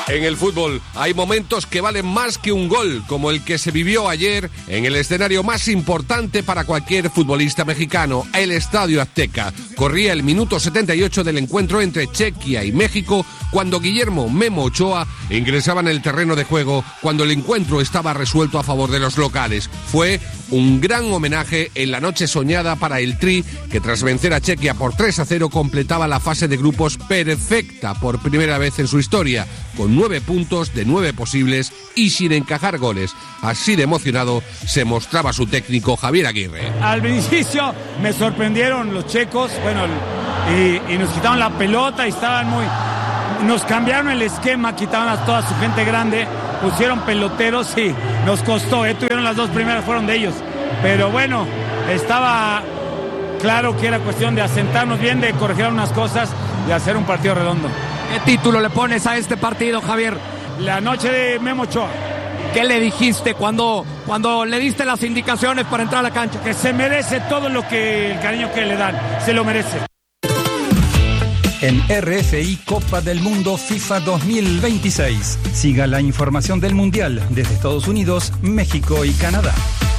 En el fútbol hay momentos que valen más que un gol, como el que se vivió ayer en el escenario más importante para cualquier futbolista mexicano, el Estadio Azteca. Corría el minuto 78 del encuentro entre Chequia y México, cuando Guillermo Memo Ochoa ingresaba en el terreno de juego, cuando el encuentro estaba resuelto a favor de los locales. Fue un gran homenaje en la noche soñada para el Tri, que tras vencer a Chequia por 3-0 completaba la fase de grupos perfecta por primera vez en su historia, con 9 puntos de 9 posibles y sin encajar goles. Así de emocionado se mostraba su técnico Javier Aguirre. Al inicio me sorprendieron los checos, y nos quitaron la pelota y nos cambiaron el esquema, quitaron a toda su gente grande, pusieron peloteros y nos costó, tuvieron las 2 primeras, fueron de ellos. Pero bueno, estaba claro que era cuestión de asentarnos bien, de corregir unas cosas y hacer un partido redondo. ¿Qué título le pones a este partido, Javier? La noche de Memo Ochoa. ¿Qué le dijiste cuando le diste las indicaciones para entrar a la cancha? Que se merece todo el cariño que le dan, se lo merece. En RFI Copa del Mundo FIFA 2026. Siga la información del Mundial desde Estados Unidos, México y Canadá.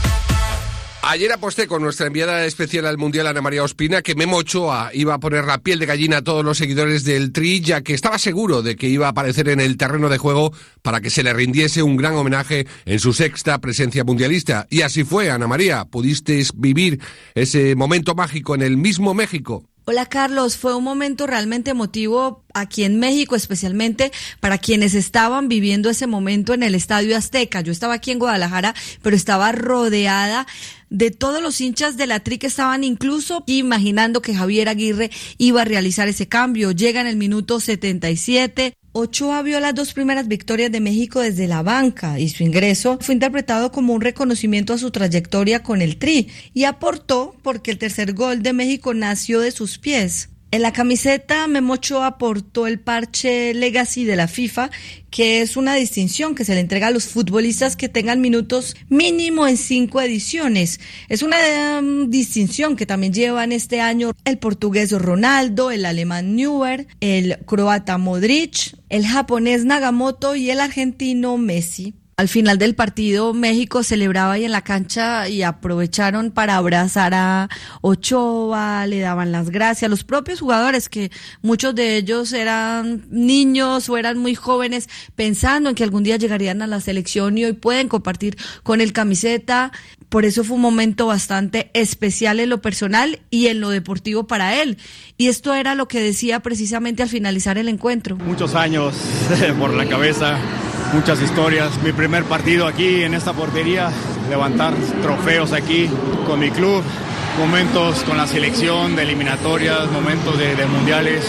Ayer aposté con nuestra enviada especial al Mundial, Ana María Ospina, que Memo Ochoa iba a poner la piel de gallina a todos los seguidores del Tri, ya que estaba seguro de que iba a aparecer en el terreno de juego para que se le rindiese un gran homenaje en su 6ª presencia mundialista. Y así fue, Ana María. ¿Pudisteis vivir ese momento mágico en el mismo México? Hola Carlos, fue un momento realmente emotivo aquí en México, especialmente para quienes estaban viviendo ese momento en el Estadio Azteca. Yo estaba aquí en Guadalajara, pero estaba rodeada de todos los hinchas de la Tri que estaban incluso imaginando que Javier Aguirre iba a realizar ese cambio. Llega en el minuto 77. Ochoa vio las 2 primeras victorias de México desde la banca y su ingreso fue interpretado como un reconocimiento a su trayectoria con el Tri y aportó porque el tercer gol de México nació de sus pies. En la camiseta, Memo Ochoa aportó el parche Legacy de la FIFA, que es una distinción que se le entrega a los futbolistas que tengan minutos mínimo en 5 ediciones. Es una distinción que también llevan este año el portugués Ronaldo, el alemán Neuer, el croata Modric, el japonés Nagamoto y el argentino Messi. Al final del partido, México celebraba ahí en la cancha y aprovecharon para abrazar a Ochoa, le daban las gracias. Los propios jugadores, que muchos de ellos eran niños o eran muy jóvenes, pensando en que algún día llegarían a la selección y hoy pueden compartir con el camiseta. Por eso fue un momento bastante especial en lo personal y en lo deportivo para él. Y esto era lo que decía precisamente al finalizar el encuentro. Muchos años por la cabeza, muchas historias. Mi primer partido aquí en esta portería, levantar trofeos aquí con mi club, momentos con la selección de eliminatorias, momentos de mundiales,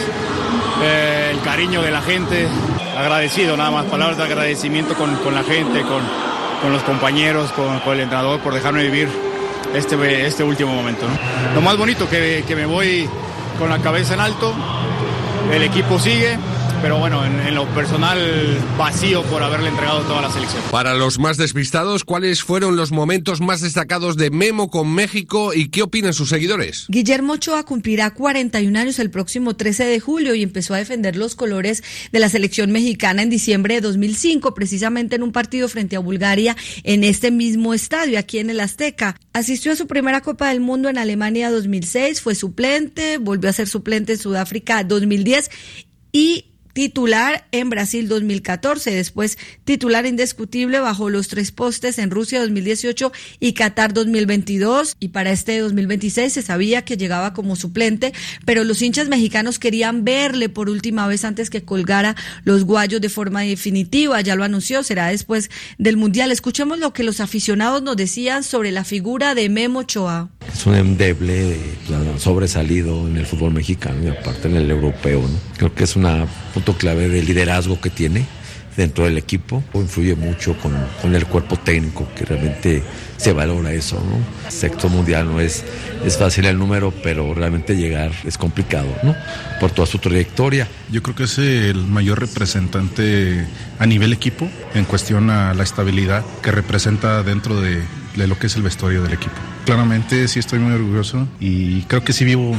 el cariño de la gente, agradecido nada más, palabras de agradecimiento con la gente, con los compañeros, con el entrenador por dejarme vivir este último momento, ¿no? Lo más bonito que me voy con la cabeza en alto, el equipo sigue, pero bueno, en lo personal vacío por haberle entregado toda la selección. Para los más despistados, ¿cuáles fueron los momentos más destacados de Memo con México y qué opinan sus seguidores? Guillermo Ochoa cumplirá 41 años el próximo 13 de julio y empezó a defender los colores de la selección mexicana en diciembre de 2005, precisamente en un partido frente a Bulgaria en este mismo estadio, aquí en el Azteca. Asistió a su primera Copa del Mundo en Alemania 2006, fue suplente, volvió a ser suplente en Sudáfrica 2010 y titular en Brasil 2014, después titular indiscutible bajo los 3 postes en Rusia 2018 y Qatar 2022, y para este 2026 se sabía que llegaba como suplente, pero los hinchas mexicanos querían verle por última vez antes que colgara los guayos de forma definitiva. Ya lo anunció, será después del Mundial. Escuchemos lo que los aficionados nos decían sobre la figura de Memo Ochoa. Es un endeble sobresalido en el fútbol mexicano y aparte en el europeo, ¿no? Creo que es una punto clave de liderazgo que tiene dentro del equipo. Influye mucho con el cuerpo técnico, que realmente se valora eso, ¿no? Sexto mundial no es fácil el número, pero realmente llegar es complicado, ¿no? Por toda su trayectoria. Yo creo que es el mayor representante a nivel equipo en cuestión a la estabilidad que representa dentro de lo que es el vestuario del equipo. Claramente sí estoy muy orgulloso y creo que sí vivo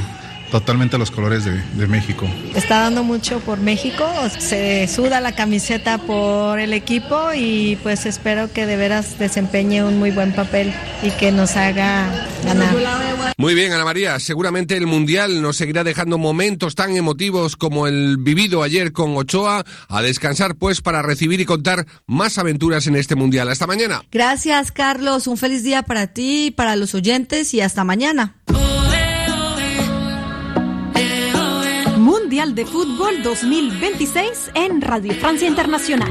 totalmente los colores de México. Está dando mucho por México, se suda la camiseta por el equipo y pues espero que de veras desempeñe un muy buen papel y que nos haga ganar. Muy bien, Ana María, seguramente el Mundial nos seguirá dejando momentos tan emotivos como el vivido ayer con Ochoa. A descansar pues para recibir y contar más aventuras en este Mundial. Hasta mañana. Gracias, Carlos, un feliz día para ti, para los oyentes y hasta mañana. Mundial de Fútbol 2026 en Radio Francia Internacional.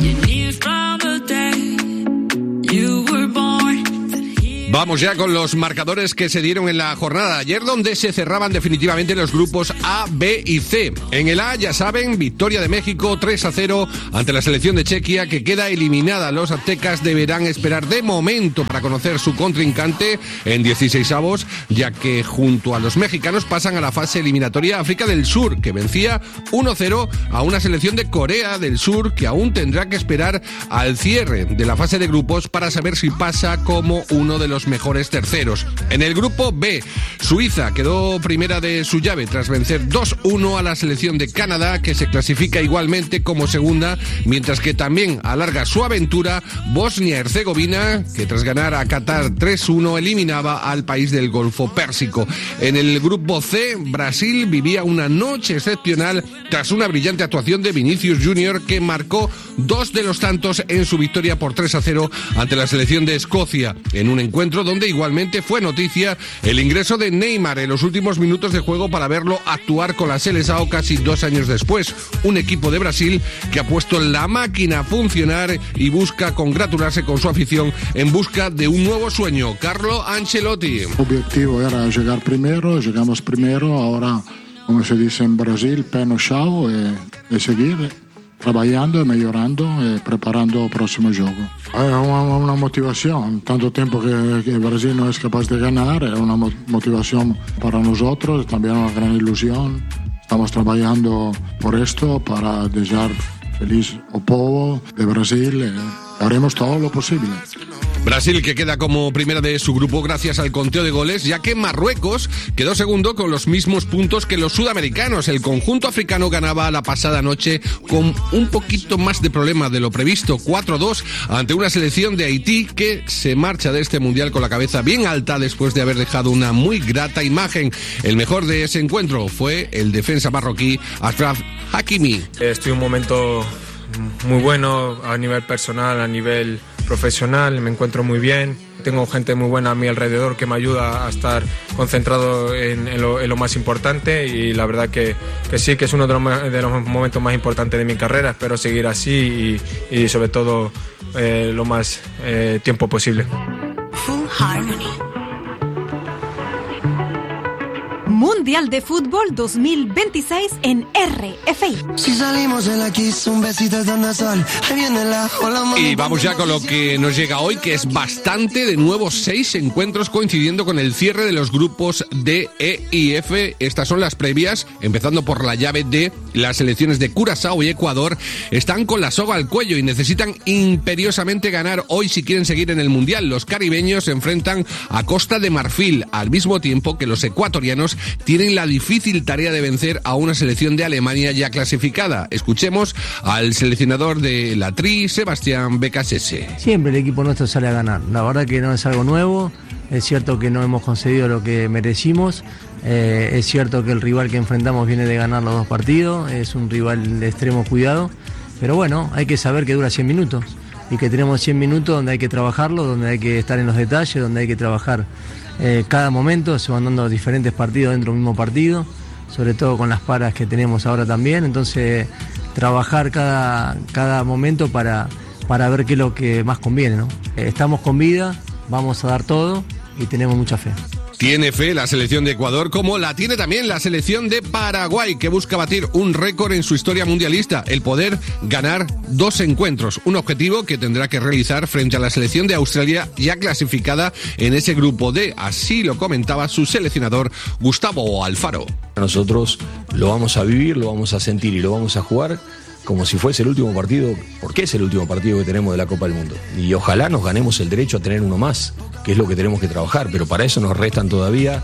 Vamos ya con los marcadores que se dieron en la jornada de ayer, donde se cerraban definitivamente los grupos A, B y C. En el A, ya saben, victoria de México 3-0 ante la selección de Chequia, que queda eliminada. Los aztecas deberán esperar de momento para conocer su contrincante en 16avos, ya que junto a los mexicanos pasan a la fase eliminatoria África del Sur, que vencía 1-0 a una selección de Corea del Sur, que aún tendrá que esperar al cierre de la fase de grupos para saber si pasa como uno de los mejores terceros. En el grupo B, Suiza quedó primera de su llave tras vencer 2-1 a la selección de Canadá, que se clasifica igualmente como segunda, mientras que también alarga su aventura Bosnia-Herzegovina, que tras ganar a Qatar 3-1 eliminaba al país del Golfo Pérsico. En el grupo C, Brasil vivía una noche excepcional tras una brillante actuación de Vinicius Junior, que marcó 2 de los tantos en su victoria por 3-0 ante la selección de Escocia, en un encuentro donde igualmente fue noticia el ingreso de Neymar en los últimos minutos de juego para verlo actuar con la Seleção casi 2 años después. Un equipo de Brasil que ha puesto la máquina a funcionar y busca congratularse con su afición en busca de un nuevo sueño. Carlo Ancelotti. El objetivo era llegar primero, llegamos primero, ahora, como se dice en Brasil, pé no chão y seguir trabajando, mejorando y preparando el próximo juego. Es una motivación, tanto tiempo que Brasil no es capaz de ganar, es una motivación para nosotros, también una gran ilusión. Estamos trabajando por esto para desear feliz al pueblo de Brasil. Haremos todo lo posible. Brasil, que queda como primera de su grupo gracias al conteo de goles, ya que Marruecos quedó segundo con los mismos puntos que los sudamericanos. El conjunto africano ganaba la pasada noche con un poquito más de problema de lo previsto, 4-2 ante una selección de Haití que se marcha de este mundial con la cabeza bien alta después de haber dejado una muy grata imagen. El mejor de ese encuentro fue el defensa marroquí Achraf Hakimi. Estoy en un momento muy bueno a nivel personal, a nivel profesional, me encuentro muy bien, tengo gente muy buena a mi alrededor que me ayuda a estar concentrado en lo más importante, y la verdad que sí, que es uno de los momentos más importantes de mi carrera. Espero seguir así y sobre todo lo más tiempo posible. Full Harmony. Mundial de Fútbol 2026 en RFI. Si salimos de la Kiss, un besito dando sol. Ahí viene la ola. Y vamos ya con lo que nos llega hoy, que es bastante. De nuevo 6 encuentros coincidiendo con el cierre de los grupos D, E y F. Estas son las previas, empezando por la llave D. Las selecciones de Curazao y Ecuador están con la soga al cuello y necesitan imperiosamente ganar hoy si quieren seguir en el Mundial. Los caribeños se enfrentan a Costa de Marfil, al mismo tiempo que los ecuatorianos tienen la difícil tarea de vencer a una selección de Alemania ya clasificada. Escuchemos al seleccionador de la Tri, Sebastián Becasese. Siempre el equipo nuestro sale a ganar. La verdad que no es algo nuevo. Es cierto que no hemos concedido lo que merecimos. Es cierto que el rival que enfrentamos viene de ganar los 2 partidos. Es un rival de extremo cuidado. Pero bueno, hay que saber que dura 100 minutos. Y que tenemos 100 minutos donde hay que trabajarlo, donde hay que estar en los detalles, donde hay que trabajar cada momento. Se van dando diferentes partidos dentro del mismo partido, sobre todo con las paras que tenemos ahora también. Entonces, trabajar cada momento para ver qué es lo que más conviene, ¿no? Estamos con vida, vamos a dar todo y tenemos mucha fe. Tiene fe la selección de Ecuador, como la tiene también la selección de Paraguay, que busca batir un récord en su historia mundialista, el poder ganar 2 encuentros, un objetivo que tendrá que realizar frente a la selección de Australia ya clasificada en ese grupo D. Así lo comentaba su seleccionador Gustavo Alfaro. Nosotros lo vamos a vivir, lo vamos a sentir y lo vamos a jugar como si fuese el último partido, porque es el último partido que tenemos de la Copa del Mundo. Y ojalá nos ganemos el derecho a tener uno más, que es lo que tenemos que trabajar, pero para eso nos restan todavía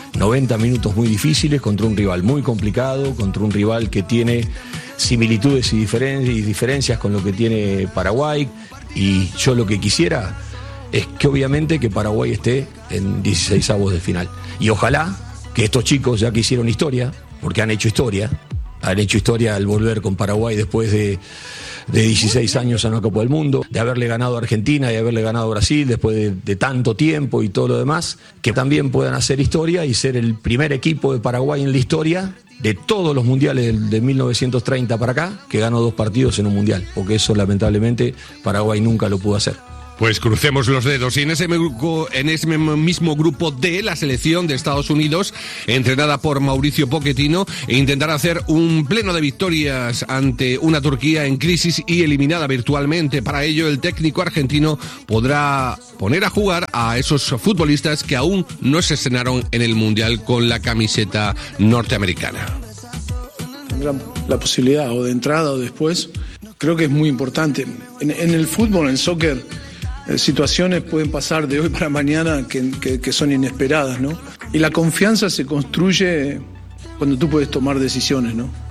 90 minutos muy difíciles contra un rival muy complicado, contra un rival que tiene similitudes y diferencias con lo que tiene Paraguay. Y yo lo que quisiera es que obviamente que Paraguay esté en 16avos de final. Y ojalá que estos chicos, ya que hicieron historia, porque han hecho historia al volver con Paraguay después de 16 años a una Copa del Mundo, de haberle ganado a Argentina y haberle ganado a Brasil después de tanto tiempo y todo lo demás, que también puedan hacer historia y ser el primer equipo de Paraguay en la historia de todos los mundiales de 1930 para acá, que ganó 2 partidos en un mundial, porque eso lamentablemente Paraguay nunca lo pudo hacer. Pues crucemos los dedos. Y en ese mismo grupo D, la selección de Estados Unidos, entrenada por Mauricio Pochettino, intentará hacer un pleno de victorias ante una Turquía en crisis y eliminada virtualmente. Para ello, el técnico argentino podrá poner a jugar a esos futbolistas que aún no se estrenaron en el Mundial con la camiseta norteamericana. Tendrán la posibilidad, o de entrada o después. Creo que es muy importante. En el fútbol, en el soccer, situaciones pueden pasar de hoy para mañana que son inesperadas, ¿no? Y la confianza se construye cuando tú puedes tomar decisiones, ¿no?